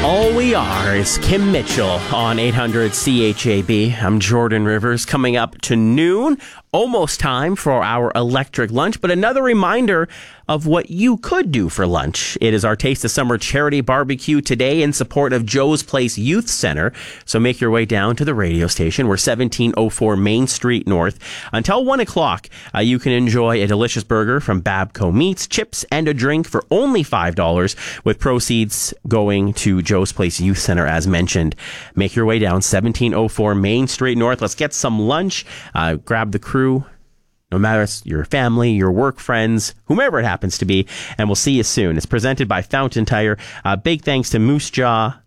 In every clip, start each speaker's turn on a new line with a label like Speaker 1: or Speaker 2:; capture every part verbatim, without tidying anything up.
Speaker 1: All We Are is Kim Mitchell on eight hundred C H A B. I'm Jordan Rivers. Coming up to noon, almost time for our electric lunch, but another reminder of what you could do for lunch. It is our Taste of Summer charity barbecue today in support of Joe's Place Youth Center. So make your way down to the radio station. We're seventeen oh four Main Street North. Until one o'clock, uh, you can enjoy a delicious burger from Babco Meats, chips, and a drink for only five dollars, with proceeds going to Joe's Place Youth Center, as mentioned. Make your way down seventeen oh four Main Street North. Let's get some lunch. Uh, grab the crew. No matter it's your family, your work friends, whomever it happens to be, and we'll see you soon. It's presented by Fountain Tire. Uh, big thanks to Moose Jaw,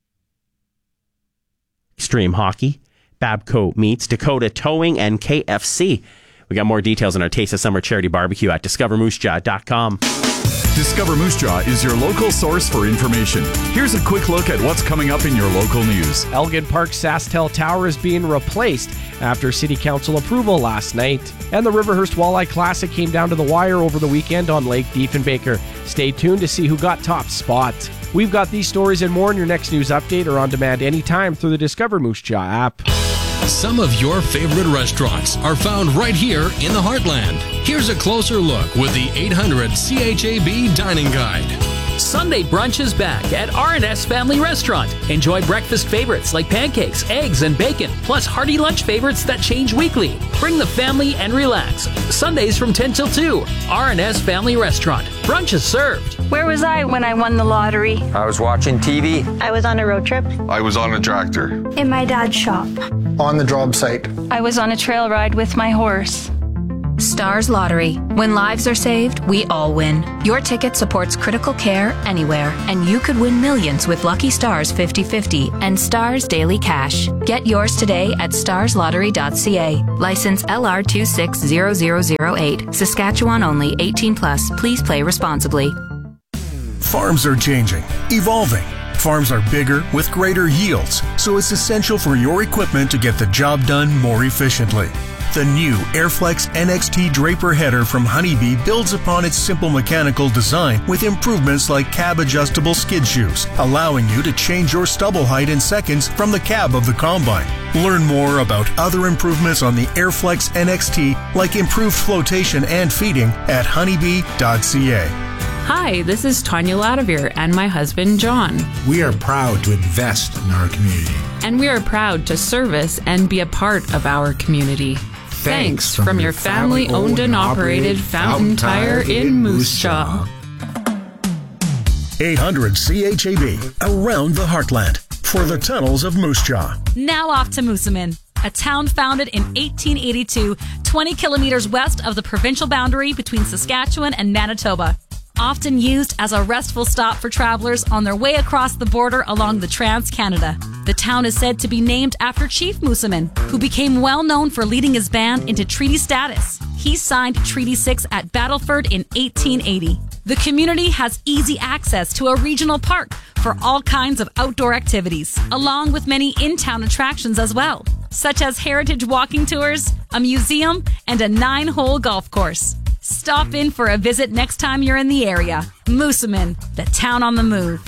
Speaker 1: Extreme Hockey, Babco Meats, Dakota Towing, and K F C. We got more details on our Taste of Summer charity barbecue at discover moose jaw dot com.
Speaker 2: Discover Moose Jaw is your local source for information. Here's a quick look at what's coming up in your local news.
Speaker 3: Elgin Park Sastel Tower is being replaced after City Council approval last night. And the Riverhurst Walleye Classic came down to the wire over the weekend on Lake Diefenbaker. Stay tuned to see who got top spot. We've got these stories and more in your next news update or on demand anytime through the Discover Moose Jaw app.
Speaker 4: Some of your favorite restaurants are found right here in the Heartland. Here's a closer look with the eight hundred C H A B Dining Guide.
Speaker 5: Sunday brunch is back at R and S Family Restaurant. Enjoy breakfast favorites like pancakes, eggs, and bacon, plus hearty lunch favorites that change weekly. Bring the family and relax. Sundays from ten till two. R and S Family Restaurant. Brunch is served.
Speaker 6: Where was I when I won the lottery?
Speaker 7: I was watching T V.
Speaker 6: I was on a road trip.
Speaker 8: I was on a tractor.
Speaker 6: In my dad's shop.
Speaker 9: On the job site.
Speaker 6: I was on a trail ride with my horse.
Speaker 10: Stars Lottery. When lives are saved, we all win. Your ticket supports critical care anywhere, and you could win millions with Lucky Stars fifty fifty and Stars Daily Cash. Get yours today at stars lottery dot c a. License L R two six zero zero zero eight. Saskatchewan only. eighteen plus. Please play responsibly.
Speaker 11: Farms are changing, evolving. Farms are bigger with greater yields, so it's essential for your equipment to get the job done more efficiently. The new Airflex N X T Draper header from Honeybee builds upon its simple mechanical design with improvements like cab-adjustable skid shoes, allowing you to change your stubble height in seconds from the cab of the combine. Learn more about other improvements on the Airflex N X T, like improved flotation and feeding, at honeybee dot c a.
Speaker 12: Hi, this is Tanya Ladavir and my husband, John.
Speaker 13: We are proud to invest in our community.
Speaker 12: And we are proud to service and be a part of our community. Thanks, Thanks from, from your family-owned and operated Fountain Tire in Moose Jaw.
Speaker 11: eight hundred C H A B, around the Heartland, for the tunnels of Moose Jaw.
Speaker 14: Now off to Moosomin, a town founded in eighteen eighty-two, twenty kilometers west of the provincial boundary between Saskatchewan and Manitoba. Often used as a restful stop for travelers on their way across the border along the Trans-Canada. The town is said to be named after Chief Moosomin, who became well known for leading his band into treaty status. He signed Treaty six at Battleford in eighteen eighty. The community has easy access to a regional park for all kinds of outdoor activities, along with many in-town attractions as well, such as heritage walking tours, a museum, and a nine-hole golf course. Stop in for a visit next time you're in the area. Moosomin, the town on the move.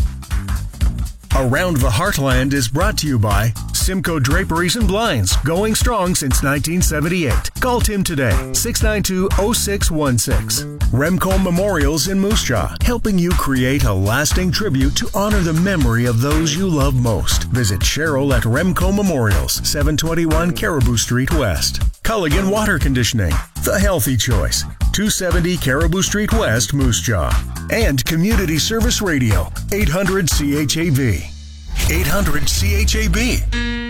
Speaker 11: Around the Heartland is brought to you by Simcoe Draperies and Blinds, going strong since nineteen seventy-eight. Call Tim today, six nine two, oh six one six. Remco Memorials in Moose Jaw, helping you create a lasting tribute to honor the memory of those you love most. Visit Cheryl at Remco Memorials, seven twenty-one Caribou Street West. Culligan Water Conditioning, the healthy choice, two seventy Caribou Street West, Moose Jaw. And Community Service Radio, eight hundred C H A B. eight hundred C H A B.